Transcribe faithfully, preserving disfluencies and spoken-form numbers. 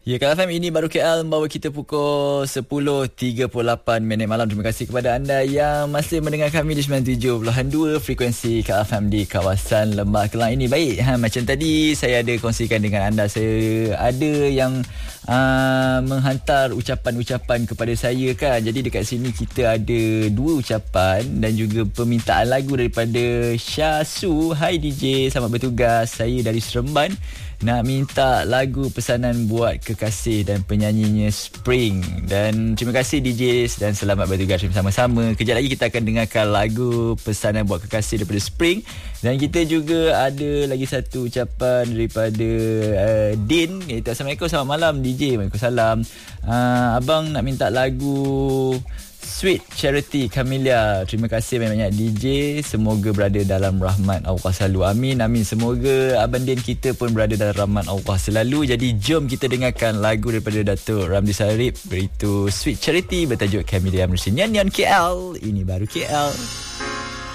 Ya, K L F M ini baru K L membawa kita pukul sepuluh tiga puluh lapan minit malam. Terima kasih kepada anda yang masih mendengar kami di sembilan puluh tujuh perpuluhan dua frekuensi K L F M di kawasan Lembah Kelang ini. Baik, ha, macam tadi saya ada kongsikan dengan anda, saya ada yang uh, menghantar ucapan-ucapan kepada saya kan. Jadi dekat sini kita ada dua ucapan dan juga permintaan lagu daripada Syasu. Hai D J, selamat bertugas. Saya dari Seremban nak minta lagu pesanan buat kekasih dan penyanyinya Spring. Dan terima kasih D J dan selamat bertugas bersama-sama. Kejap lagi kita akan dengarkan lagu pesanan buat kekasih daripada Spring. Dan kita juga ada lagi satu ucapan daripada uh, Din, iaitu Assalamualaikum, selamat malam D J. Waalaikumsalam. uh, Abang nak minta lagu Sweet Charity Camellia. Terima kasih banyak-banyak D J. Semoga berada dalam rahmat Allah selalu. Amin, amin. Semoga Abang Din kita pun berada dalam rahmat Allah selalu. Jadi jom kita dengarkan lagu daripada Datuk Ramli Sarip, beritu Sweet Charity bertajuk Camellia menerusi Nyan Nyan K L. Ini baru K L.